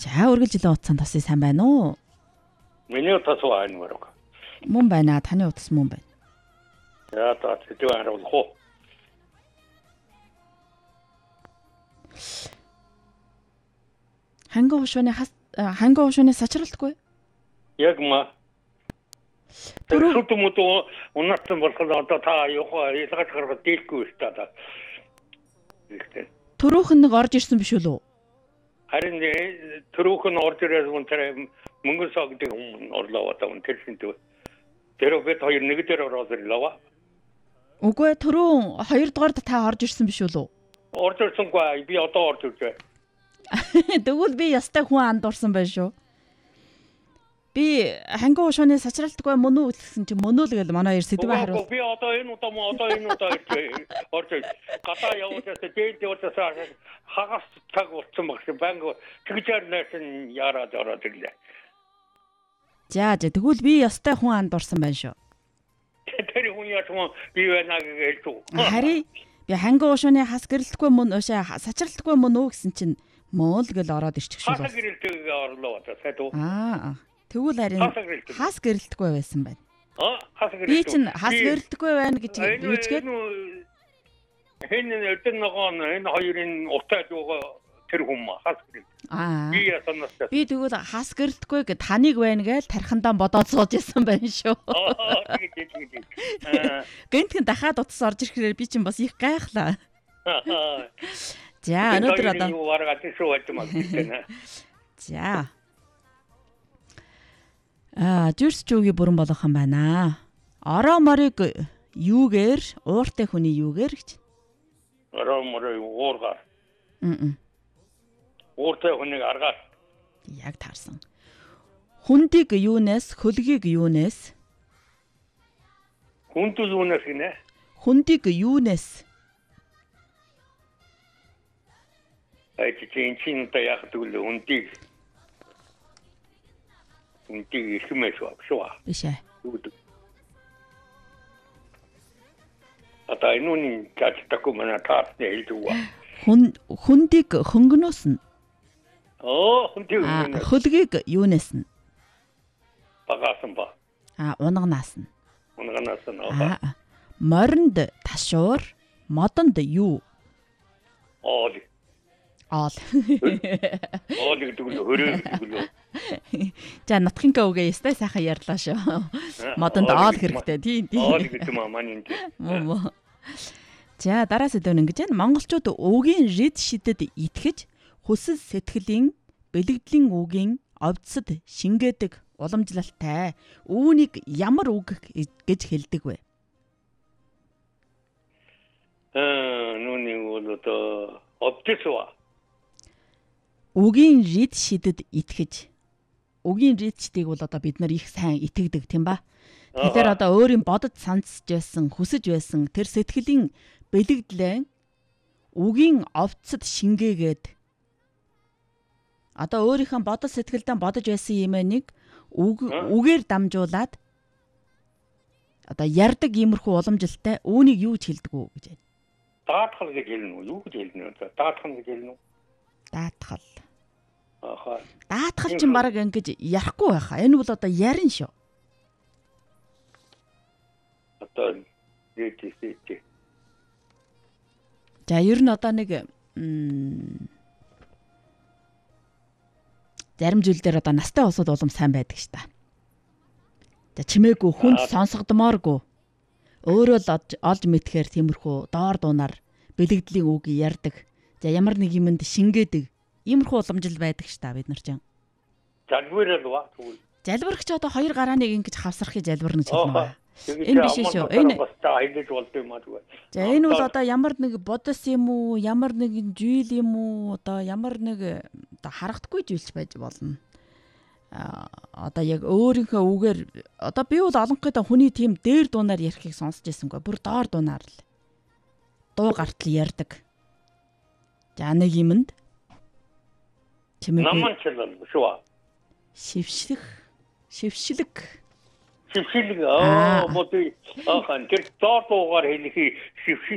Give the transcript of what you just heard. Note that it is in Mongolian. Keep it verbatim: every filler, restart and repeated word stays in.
За үргэлжилэн утсан тасыг сайн байна уу? Миний утас байна мөрөг. Мөн байна. Таны утас мөн байна. Яа та тэтгэв харуул хоо. Ханган хушууны ханган хушууны сачралтгүй. Яг ма. Тэрхүү мөд унартан болох одоо та яхаа ялгаж гаргаад дийлгүй шүү дээ. Төрөөх нь нэг орж ирсэн биш үү? Харин төрөөх нь орж ирээд үнээр мөнгө сог гэдэг хүн орлоо одоо үнээр шинтэй. Тэр бид хоёр нэг дээр ороод ирлээ. Үгүй төрөө хоёр дугаард та орж ирсэн биш үү? Орж ирсэнгүй би одоо орж иржээ. Тэгвэл би ястай хүн андуурсан байна шүү. Би ханган хушууны сачралтгүй мөн үү гэсэн чи мөн үү гэж манай хоёр сэдвээ харуул. Би одоо энэ удаа мөн одоо энэ удаа орж гадаа явуулсан дээд явуулсан хагас цаг болсон багш банк тэгжээр нэсэн яраад ороод ирлээ. За за тэгвэл би ястай хүн андуурсан байна шүү. Тэр хүн яах вэ? Би байна гэж хэлдэг. Хари би ханган хушууны хас гэрэлтгүй мөн өшөө сачралтгүй мөн үү гэсэн чинь мөн л гэл ороод ирчих шүү. Хас гэрэлтгүй орлоо одоо сайд. Аа тэгвэл харин хас гэрэлтгүй байсан байна. Аа хас гэрэлтгүй. Би чинь хас гэрэлтгүй байна гэж юучгээд хэн өдөр нөгөө энэ хоёрын утаа жоо тэр хүмүүс хас гэрэлт. Аа. Би ясанаас. Би тэгвэл хас гэрэлтгүй гэ таныг байна гээл тархандаа бодоод сууж исэн байна шүү. Аа тийм тийм тийм. Аа. Гэнтхэн дахиад утас орж ирэхээр би чинь бас их гайхлаа. За өнөөдөр одоо юу варгаад шүү гэж магадгүй. За. Аа, зүрс чүүгийн бүрэн болох юм байна. Ороо морыг юугээр, ууртай хүний юугээр гэж. Ороо морыг уургаар. Аа. Ууртай хүнийг аргаар. Яг таарсан. Хүндийг юунаас, хөлгийг юунаас? Хүнд юунаас гинэ? Хүндийг юунаас? Ай чинь чинь та яг тэгвэл хүндийг хүндийг ихмээс шүү. Биш ээ. Ата энүүний чатдаг юм аа таасны хэлдэгва. Хүн хүндийг хөнгөнөөс нь. Оо хүндийг хөлгийг юунаас нь? Багаасан ба. Аа унганаас нь. Унганаас нь. Аа. Моринд ташуур, модонд юу? Оол. Оол. Оол гэдэг нь хөрөө гэдэг нь. За нутгинка үгээ ястай сайхан ярьлаа шүү. Модонд оол хэрэгтэй тийм тийм. Оол гэдэг юм аа маань энэ. Мөн. За дараа сэдвэн ингэж байна. Монголчууд үгийн рид шидэд итгэж хүсэл сэтгэлийн бэлэгдлийн үгийн овцсод шингээдэг уламжлалтай үүнийг ямар үг гэж хэлдэг вэ? Аа нүуний болоо овцсоо. Үгийн рид шидэд итгэж үгийн рид шидийг бол одоо бид нар их сайн итгэдэг тийм ба. Тэгэхээр одоо өөрийн бодож санацж байсан, хүсэж байсан тэр сэтгэлийн бэлэгдлээ үгийн овцсод шингээгээд одоо өөрийнхөө бодол сэтгэлдээ бодож байсан юмээ нэг үг үгээр дамжуулаад одоо ярддаг иймэрхүү уламжлалтай үүнийг юу ч хэлдэг үү гэж байна. Даатгал гэж хэлнэ үү? Юу гэж хэлнэ вэ? Даатгал гэж хэлнэ үү? Даатгал. Ахаа. Даатгал чинь баг ингэж ярихгүй байхаа. Энэ бол одоо ярин шүү. Одоо дээдээ. За ер нь одоо нэг зарим зүйл дээр одоо настай усуд улам сайн байдаг ш та. За чимээгүй хүнд сонсгодмооргүй. Өөрөө л олж мэдхээр тиймэрхүү доор дуунаар бэлэгдлийн үг ярьдаг. За ямар нэг юмд шингээдэг. Иймэрхүү уламжил байдаг ш та бид нар чинь. Залбирал ба тэгвэл. Залбирч одоо хоёр гараа нэг ингэж хавсрахыг залбирна гэж хэлнэ. Энэ биш шүү. Энэ За энэ бол одоо ямар нэг бодос юм уу, ямар нэг зүйл юм уу, одоо ямар нэг одоо харагдахгүй зүйлч байж болно. А одоо яг өөрийнхөө үгээр одоо би бол олонхойдоо хүний тийм дээр дуунаар ярихыг сонсч байсангүй. Бүр доор дуунаар л дуу гартал ярьдаг. За нэг юмд чимээ наманчлал шүү. Шившлэх, шившлэг Шившил аа мод аа тэр доор дуугаар хэлхий шившил